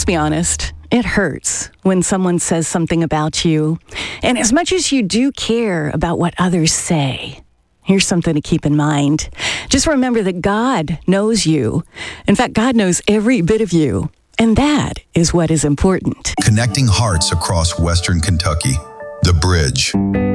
let's be honest, it hurts when someone says something about you. And as much as you do care about what others say, here's something to keep in mind. Just remember that God knows you. In fact, God knows every bit of you. And that is what is important. Connecting hearts across Western Kentucky. The Bridge.